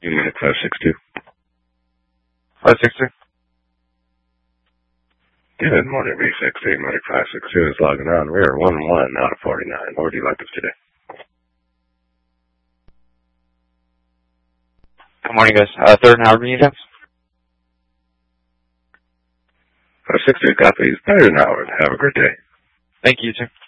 Unit 562. 562. Good morning, B60. Medic 562 is logging on. We are 1-1 out of 49. What would you like us today? Good morning, guys. Third and Howard units. 562 copies. Third and Howard. Have a great day. Thank you, sir.